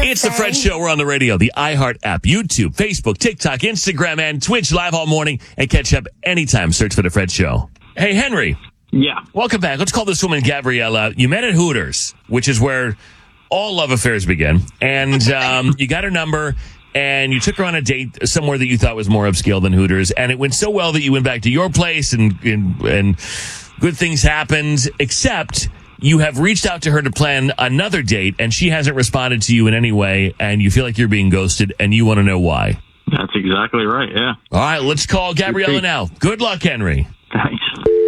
Hey, it's the Fred Show. We're on the radio, the iHeart app, YouTube, Facebook, TikTok, Instagram, and Twitch live all morning. And catch up anytime. Search for the Fred Show. Hey, Henry. Yeah. Welcome back. Let's call this woman Gabriella. You met at Hooters, which is where all love affairs begin. And you got her number, and you took her on a date somewhere that you thought was more upscale than Hooters. And it went so well that you went back to your place, and good things happened, except you have reached out to her to plan another date, and she hasn't responded to you in any way, and you feel like you're being ghosted, and you want to know why. That's exactly right, yeah. All right, let's call Gabriella now. Good luck, Henry. Thanks.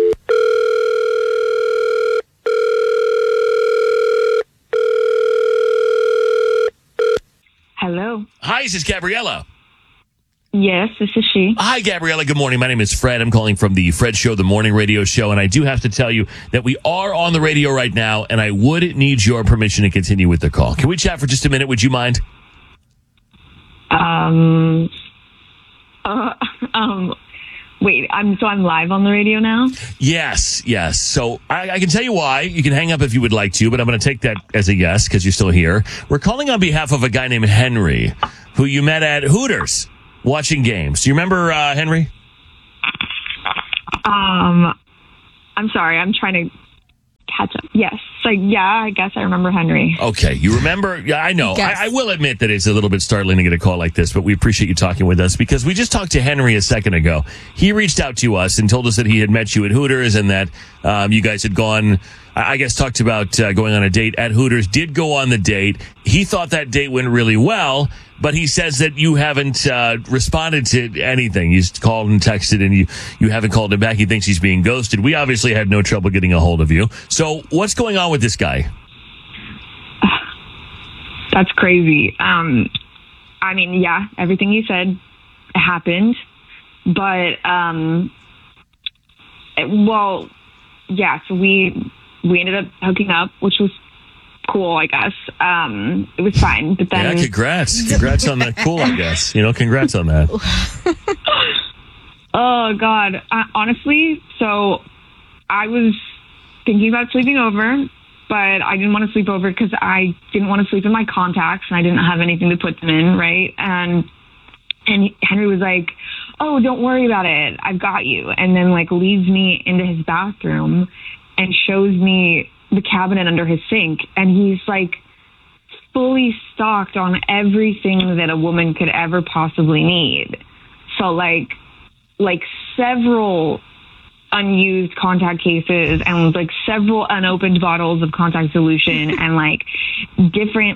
Hello. Hi, this is Gabriella. Yes, this is she. Hi, Gabriella. Good morning. My name is Fred. I'm calling from the Fred Show, the morning radio show. And I do have to tell you that we are on the radio right now, and I would need your permission to continue with the call. Can we chat for just a minute? Would you mind? Wait, I'm live on the radio now? Yes. So I can tell you why. You can hang up if you would like to, but I'm going to take that as a yes because you're still here. We're calling on behalf of a guy named Henry, who you met at Hooters watching games. Do you remember Henry? I'm sorry. I'm trying to catch up. Yes. I guess I remember Henry. Okay. You remember? Yeah, I know. Yes. I will admit that it's a little bit startling to get a call like this, but we appreciate you talking with us because we just talked to Henry a second ago. He reached out to us and told us that he had met you at Hooters and that you guys had gone, I guess, talked about going on a date at Hooters, did go on the date. He thought that date went really well, but he says that you haven't responded to anything. You just called and texted, and you haven't called him back. He thinks he's being ghosted. We obviously had no trouble getting a hold of you. So what's going on with this guy? That's crazy. I mean, yeah, everything you said happened, but so we ended up hooking up, which was cool, I guess. It was fine, but then... Yeah, congrats on that. Cool, I guess. Congrats on that. Oh, God. Honestly, so I was thinking about sleeping over, but I didn't want to sleep over because I didn't want to sleep in my contacts, and I didn't have anything to put them in, right? And Henry was like, oh, don't worry about it. I've got you. And then, leads me into his bathroom and shows me the cabinet under his sink, and he's fully stocked on everything that a woman could ever possibly need. So several unused contact cases and several unopened bottles of contact solution and different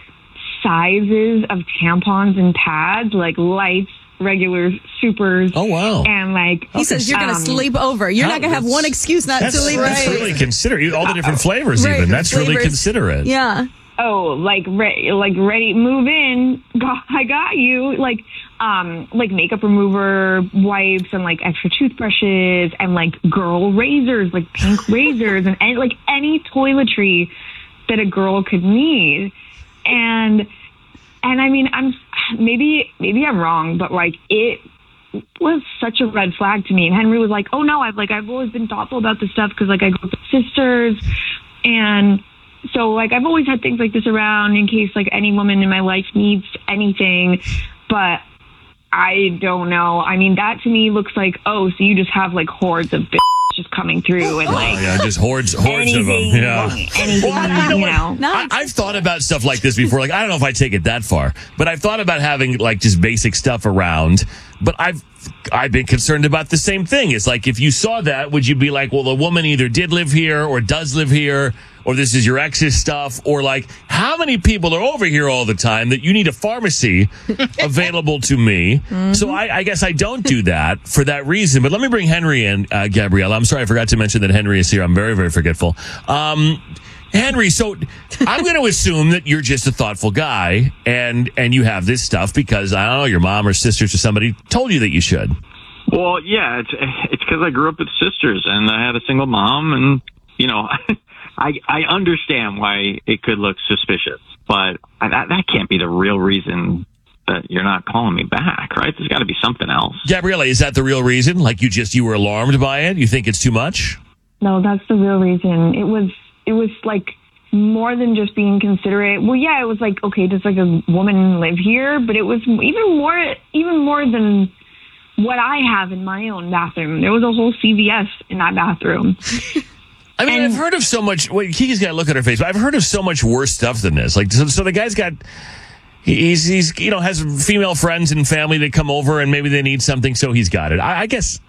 sizes of tampons and pads, lights, regular, supers. Oh, wow. And he says you're going to sleep over. You're not going to have one excuse not to sleep over. That's really considerate. All the different flavors, right, even. That's flavors. Really considerate. Yeah. Oh, ready, move in. I got you. Makeup remover wipes and extra toothbrushes and girl razors, pink razors and any toiletry that a girl could need. And I mean, maybe I'm wrong, but it was such a red flag to me. And Henry was like, oh no, I've always been thoughtful about this stuff because I grew up with sisters. And so I've always had things like this around in case any woman in my life needs anything, but I don't know. I mean, that to me looks like, oh, so you just have hordes of just coming through and just hordes anything, of them. Yeah. Anything, I've thought about stuff like this before. I don't know if I take it that far, but I've thought about having just basic stuff around. But I've been concerned about the same thing. It's if you saw that, would you be well, the woman either did live here or does live here, or this is your ex's stuff, or how many people are over here all the time that you need a pharmacy available to me? Mm-hmm. So I guess I don't do that for that reason. But let me bring Henry in, Gabriella. I'm sorry, I forgot to mention that Henry is here. I'm very, very forgetful. Henry, so I'm going to assume that you're just a thoughtful guy and you have this stuff because, I don't know, your mom or sisters or somebody told you that you should. Well, yeah, it's because I grew up with sisters and I had a single mom and, I understand why it could look suspicious, but that can't be the real reason that you're not calling me back, right? There's got to be something else. Gabriella, is that the real reason? You were alarmed by it? You think it's too much? No, that's the real reason. It was more than just being considerate. Well, yeah, it was like, okay, does like a woman live here? But it was even more than what I have in my own bathroom. There was a whole CVS in that bathroom. I mean, I've heard of so much. Wait, Kiki's got to look at her face. But I've heard of so much worse stuff than this. Like, so the guy's got. He's has female friends and family that come over and maybe they need something, so he's got it. I guess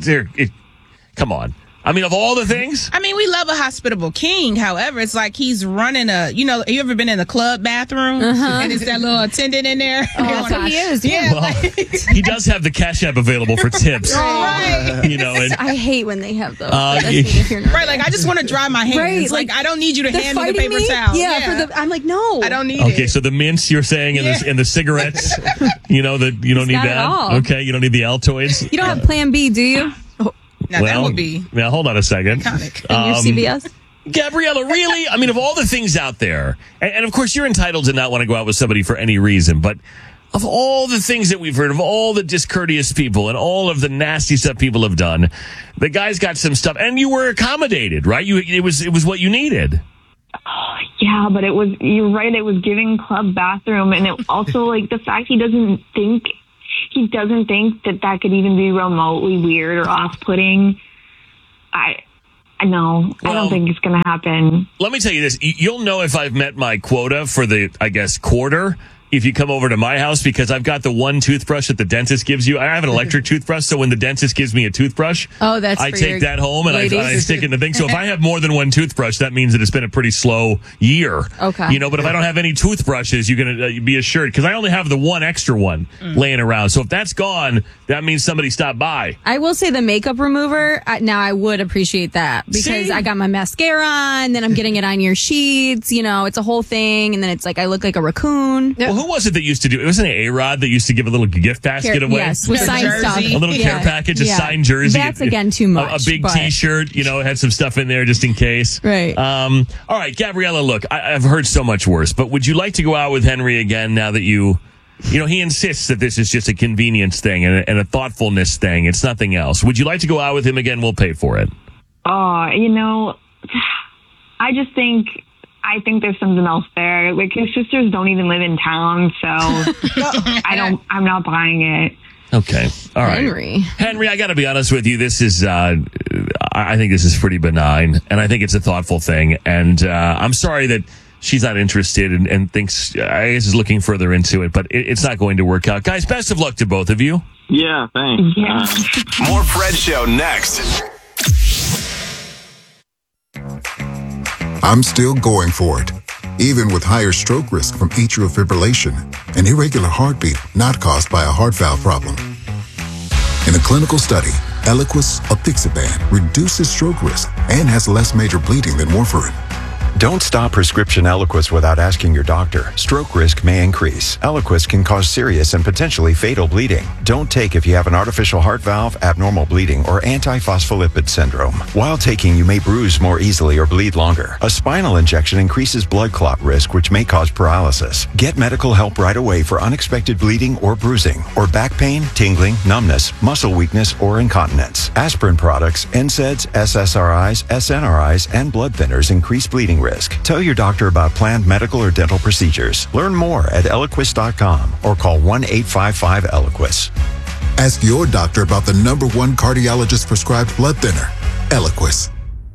come on. I mean, of all the things. I mean, we love a hospitable king. However, it's like he's running you ever been in the club bathroom? And it's that little attendant in there? Oh, that's what he is. Yeah. Well, he does have the Cash App available for tips. Right. I hate when they have those. Right, like I just want to dry my hands. Right, like I don't need you to hand me the paper towel. Yeah. I'm like, no. I don't need it. Okay, so the mints you're saying and the cigarettes, you don't need that? All. Okay, you don't need the Altoids? You don't have Plan B, do you? Now that would be. Now hold on a second. Iconic. In your CVS? Gabriella, really? I mean, of all the things out there, and of course you're entitled to not want to go out with somebody for any reason, but of all the things that we've heard, of all the discourteous people and all of the nasty stuff people have done, the guy's got some stuff, and you were accommodated, right? It was what you needed. Oh, yeah, but you're right, it was giving club bathroom, and it also, like, the fact he doesn't think that could even be remotely weird or off-putting. I don't think it's going to happen. Let me tell you this. You'll know if I've met my quota for the, I guess, quarter if you come over to my house, because I've got the one toothbrush that the dentist gives you. I have an electric toothbrush, so when the dentist gives me a toothbrush, I take that home and I stick it in the thing. So if I have more than one toothbrush, that means that it's been a pretty slow year. Okay. But if I don't have any toothbrushes, you're going to be assured, because I only have the one extra one laying around. So if that's gone, that means somebody stopped by. I will say the makeup remover, now I would appreciate that, because I got my mascara on, then I'm getting it on your sheets, it's a whole thing, and then it's like I look like a raccoon. Well, who was it that used to do it? Wasn't it A-Rod that used to give a little gift basket away? Yes, with signed stuff. A little care package, a signed jersey. That's, again, too much. A big T-shirt, it had some stuff in there just in case. Right. All right, Gabriella, look, I've heard so much worse, but would you like to go out with Henry again now that he insists that this is just a convenience thing and a thoughtfulness thing. It's nothing else. Would you like to go out with him again? We'll pay for it. I think there's something else there. Like, his sisters don't even live in town, so I'm not buying it. Okay. All right. Henry, I got to be honest with you. This is, I think this is pretty benign, and I think it's a thoughtful thing. And I'm sorry that she's not interested and thinks, I guess, is looking further into it, but it's not going to work out. Guys, best of luck to both of you. Yeah, thanks. Yeah. More Fred Show next. I'm still going for it, even with higher stroke risk from atrial fibrillation, an irregular heartbeat not caused by a heart valve problem. In a clinical study, Eliquis apixaban reduces stroke risk and has less major bleeding than warfarin. Don't stop prescription Eliquis without asking your doctor. Stroke risk may increase. Eliquis can cause serious and potentially fatal bleeding. Don't take if you have an artificial heart valve, abnormal bleeding, or antiphospholipid syndrome. While taking, you may bruise more easily or bleed longer. A spinal injection increases blood clot risk, which may cause paralysis. Get medical help right away for unexpected bleeding or bruising, or back pain, tingling, numbness, muscle weakness, or incontinence. Aspirin products, NSAIDs, SSRIs, SNRIs, and blood thinners increase bleeding risk. Tell your doctor about planned medical or dental procedures. Learn more at Eliquis.com or call 1-855-ELIQUIS. Ask your doctor about the #1 cardiologist prescribed blood thinner, Eliquis.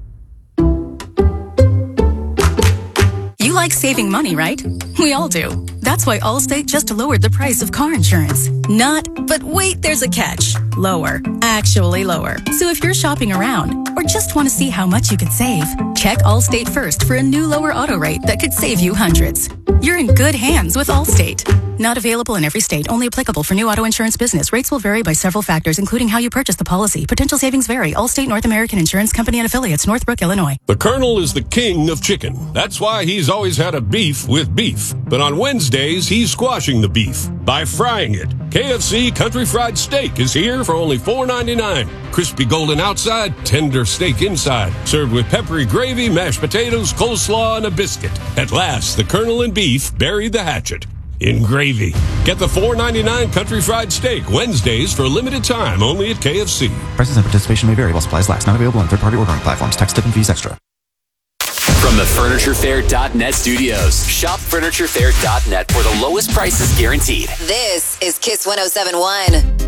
You like saving money, right? We all do. That's why Allstate just lowered the price of car insurance. But wait, there's a catch. Lower. Actually lower. So if you're shopping around or just want to see how much you could save, check Allstate first for a new lower auto rate that could save you hundreds. You're in good hands with Allstate. Not available in every state. Only applicable for new auto insurance business. Rates will vary by several factors, including how you purchase the policy. Potential savings vary. Allstate North American Insurance Company and Affiliates, Northbrook, Illinois. The Colonel is the king of chicken. That's why he's always had a beef with beef. But on Wednesdays, he's squashing the beef by frying it. KFC Country Fried Steak is here for only $4.99. Crispy golden outside, tender steak inside. Served with peppery gravy, mashed potatoes, coleslaw, and a biscuit. At last, the Colonel and beef bury the hatchet in gravy. Get the $4.99 Country Fried Steak Wednesdays for a limited time only at KFC. Prices and participation may vary while supplies last. Not available on third-party ordering platforms. Tax, tip, and fees extra. From the FurnitureFair.net studios, shop FurnitureFair.net for the lowest prices guaranteed. This is Kiss 107.1.